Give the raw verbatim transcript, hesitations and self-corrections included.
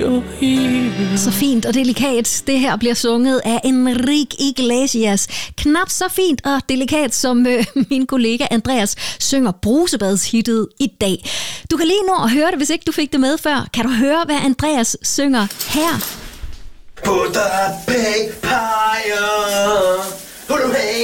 you're here. Så fint og delikat. Det her bliver sunget af Enrique Iglesias. Knap så fint og delikat, som øh, min kollega Andreas synger brusebadshittet i dag. Du kan lige nå at høre det, hvis ikke du fik det med før. Kan du høre, hvad Andreas synger her? Put the papaya. Put the